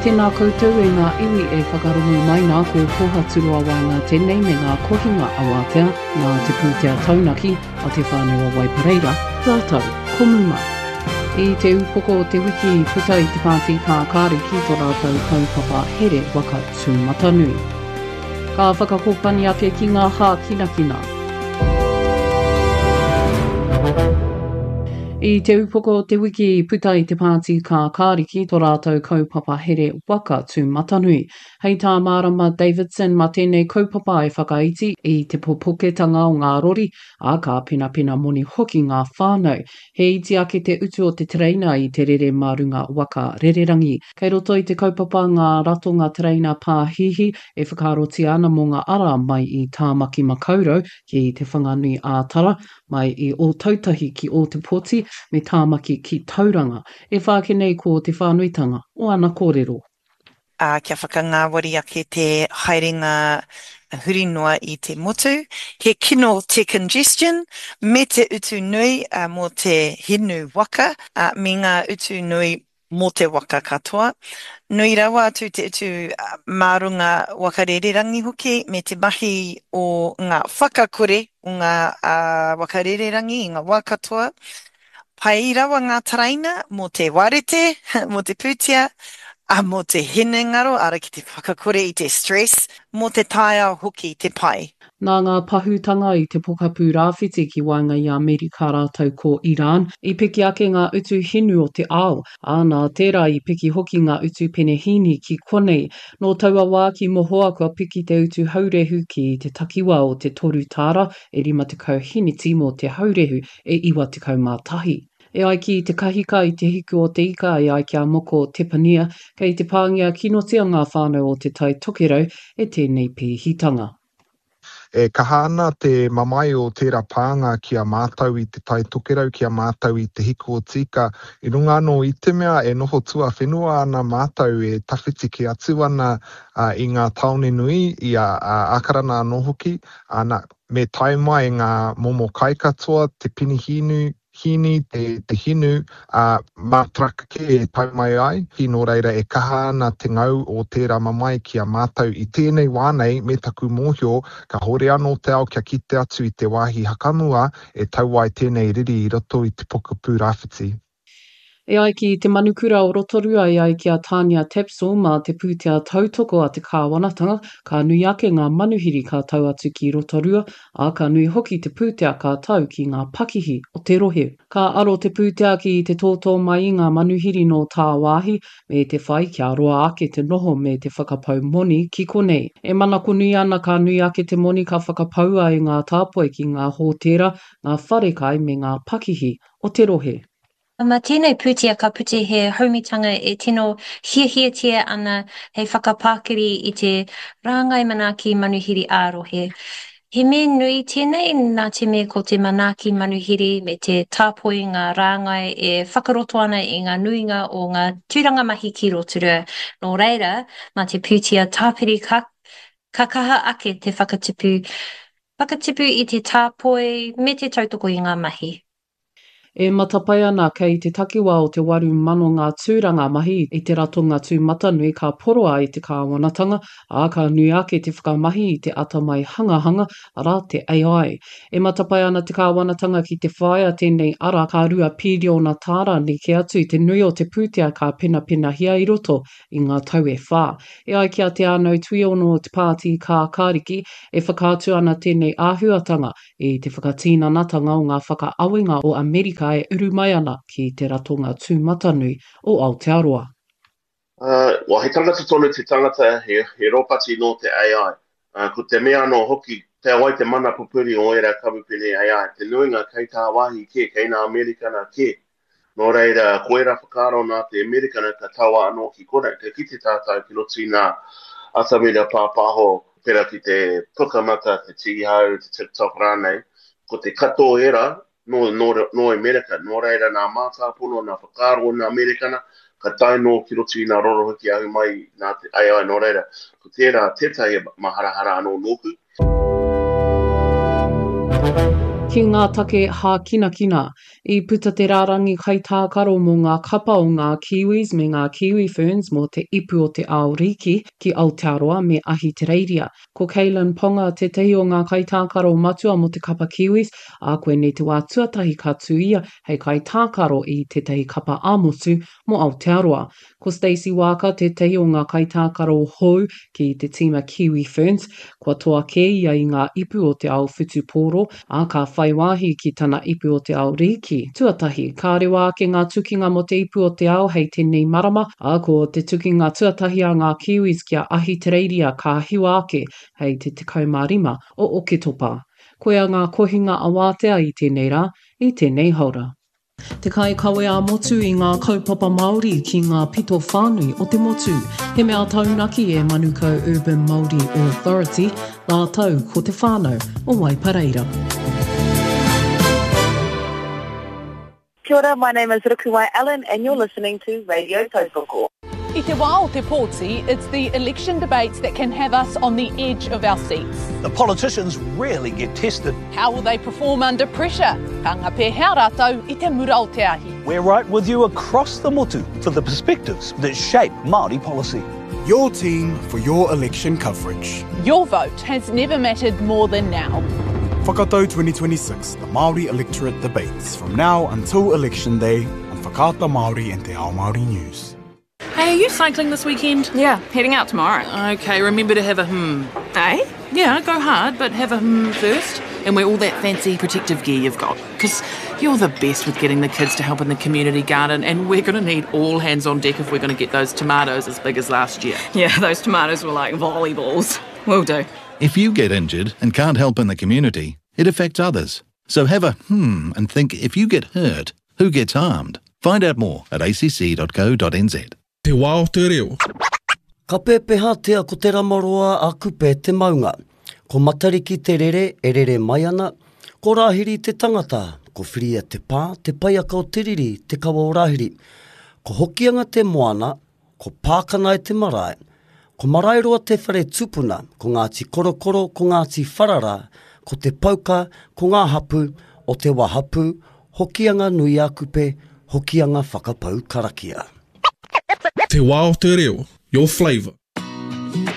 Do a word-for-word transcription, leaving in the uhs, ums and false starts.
Tēnā koutou e ngā iwi e whakarongo mai nā ko poha turua wā ngā tenei me ngā kohinga awatea ngā te pūtea taunaki a te whānau Waipareira, rātau, komuma. I te upoko o te wiki puta i te Pāti Kākāri ki tō rātau kaupapa here waka tū matanui. Ka whakakopani ake ki ngā hā kina kina. I te upoko o te wiki puta i te Pāti Kākāri ki tō rātau kaupapa here waka tū matanui. Hei tā Marama Davidson ma tēnei kaupapa e whakaiti i te popoketanga o ngā rori, a ka pina pina moni hoki ngā whānau. He iti ake te utu o te tereina i te rere marunga waka rererangi. Kei roto i te kaupapa ngā ratonga tereina pāhihi e whakaroti ana mō ngā ara mai i tāmaki makaurau ki te whanganui ātara, mai i o tautahi ki o te poti, me tāmaki ki tauranga, e whāke nei ko te whānuitanga o ana kōrero. Uh, kia whakangāwari ake te haerenga hurinoa i te motu. He kino te congestion, me te utu nui uh, mō te hinu waka, uh, me ngā utu nui mō te waka katoa. Nui rawa atu te utu uh, marunga wakarererangi hoki, me te mahi o ngā whakakore o ngā uh, wakarererangi i ngā wakatoa. Pai rawa ngā taraina mō te warete, mō te pūtea, a mō te hene ngaro, ara ki te whakakore i te stress, mō te taia hoki te pai. Nā ngā pahutanga i te pokapū rāwhiti ki wainga i Amerika rātau ko Iran, i piki ake ngā utu hinu o te ao, ānā tērā i piki hoki ngā utu penehini ki konei. Nō taua wā ki mohoa kua piki te utu haurehu ki te takiwa o te toru tāra, e rima te kau hiniti mō te haurehu e iwa te kau mātahi. E ai ki te kahika i te hiku o te ika e ai kia moko o te pania, kei te pāngia kinotia ngā whānau o te tai tokerau e tēnei pēhitanga. E kahana te mamai o tērā pānga kia mātau i te tai tokerau, kia mātau i te hiku o tika. I runga anō i te mea e noho tua whenua ana mātau e tawhiti ki atu ana uh, i ngā taone nui i a uh, akarana anō hoki. Ana, me tai mai ngā momo kai katoa, te pinihinu, hini, te, te hinu, uh, mātraka ke e pai mai ai. Ki nō reira e kaha ana te ngau o tērā mamai kia mātau i tēnei wānei me taku mōhio, ka hore anō te ao kia kite atu i te wāhi hakamua e tau ai tēnei riri i roto i te pokapū rāwhiti. E ai ki te manukura o Rotorua e ai ki a Tania Tapsell ma te pūtea tautoko a te kāwanatanga, ka nui ake ngā manuhiri ka tau atu ki Rotorua, a ka nui hoki te pūtea ka tau ki ngā pakihi o te rohe. Ka aro te pūtea ki te tōtō mai ngā manuhiri no tā wāhi, me te whai kia roa ake te noho me te whakapau moni ki konei. E manako nui ana ka nui ake te moni ka whakapaua e ngā tāpoe ki ngā hōtera, ngā wharekai me ngā pakihi o te rohe. Ma tēnei pūtea ka pute he haumitanga e tino hiahiatia ana hei whakapākiri i te rāngai manaki manuhiri ārohe. He me nui tēnei nā te me ko te manaki manuhiri me te tāpoi ngā rāngai e whakaroto ana i ngā nuinga o ngā tūranga mahi ki Rotorua. Nō reira, ma te pūtea tāpiri ka, ka kaha ake te whakatipu, whakatipu i te tāpoi me te tautoko i ngā mahi. E matapai ana kei te takiwa o te waru mano ngā tūranga mahi i te ratonga tū matanui ka poroa i te kāwanatanga, a ka nui ake te whakamahi i te atamai hangahanga ara te A I. E matapai ana te kāwanatanga ki te whaia tēnei ara ka rua piriona tāra ni ke atu i te nui o te pūtea ka pina pina hia i roto i ngā tau e whā. E ai kia te anau tuiono o te Pāti Kākāriki e whakātu ana tēnei āhuatanga i te whakatīnanatanga o ngā whakaawenga o Amerika e uru mai ana ki te ratonga tū matanui o Aotearoa. Uh, wa he tangata tonu te tangata he, he ropati no te A I. Uh, ko te mea no hoki te awai te mana pupuri o era kabupene A I. Te nuinga kei tā wāhi ke, kei nā Amerikana ke. Nō reira, koera whakaro nā te Amerikana ka tawa anō ki kore. Te kite tātou ki rotu i nā atamira pāpaho pera ki te pukamata, te tigihau, te TikTok rānei. Ko te kato era, no, no, no Amerika, nō reira nā mātāpono, nā whakaro nā Amerikana, ka tai no ki rotu i nā rorohiki ahu mai nā te A I nō reira. Ko tērā tētai maharahara anō nōku. Ki ngā take hā kina kina, I puta te rārangi kaitākaro mō ngā kapa o ngā kiwis me ngā kiwi ferns mō te ipu o te ao riki ki Aotearoa me Ahitereiria. Ko Kaylin Ponga te tehi o ngā kaitākaro matua mō te kapa kiwis, a koe nei te wā tuatahi ka tuia hei kaitākaro I te tehi kapa āmotu mō Aotearoa. Ko Stacey Waka te tehi o ngā kaitākaro hou ki te tima Kiwi Ferns, kua toa ke ia I ngā ipu o te ao Whutupōro, a ka whaiwahi ki tana ipu o te ao Riki. Tuatahi, ka rewa ke ngā tukinga mo te ipu o te ao hei tēnei marama, a ko te tukinga tuatahi a ngā Kiwis kia Ahitereiria ka hiwa ake hei te tekau mā rima o Oketopa. Koe a ngā kohinga awātea I tēnei rā, I tēnei haura. Te kai kawe a motu I ngā kaupapa Māori ki ngā pito whānui o te motu. He mea taunaki e Manukau Urban Māori Authority, la tau ko te whānau o Waipareira. Kia ora, my name is Rukuwai Allen and you're listening to Radio Tautoko. I te wā o te pōti, it's the election debates that can have us on the edge of our seats. The politicians really get tested. How will they perform under pressure? Ka ngā pēhea rātou I te mura o te ahi. We're right with you across the motu for the perspectives that shape Māori policy. Your team for your election coverage. Your vote has never mattered more than now. Whakatau twenty twenty-six, the Māori electorate debates from now until election day on Whakaata Māori and Te Ao Māori News. Hey, are you cycling this weekend? Yeah, heading out tomorrow. Okay, remember to have a hmm. Eh? Yeah, go hard, but have a hmm first. And wear all that fancy protective gear you've got. Because you're the best with getting the kids to help in the community garden, and we're going to need all hands on deck if we're going to get those tomatoes as big as last year. Yeah, those tomatoes were like volleyballs. Will do. If you get injured and can't help in the community, it affects others. So have a hmm and think, if you get hurt, who gets harmed? Find out more at a c c dot co dot n z. Te wā o te reo. Ka pepeha tea ko te ramaroa a kupe te maunga. Ko matariki te rere, e rere mai ana. Ko rāhiri te tangata. Ko whiria te pā, te paiaka o te riri, te kawa o rāhiri. Ko hokianga te moana. Ko pākana e te marae. Ko marairoa te whare tupuna. Ko Ngāti korokoro, ko Ngāti wharara. Ko te pauka, ko ngā hapu, o te wahapu. Hokianga nui a kupe, hokianga whakapau karakia. Te wā o te reo, your flavour.